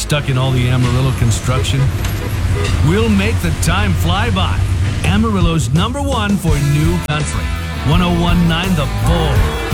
stuck in all the Amarillo construction? We'll make the time fly by. Amarillo's #1 for new country. 1019 The Bull.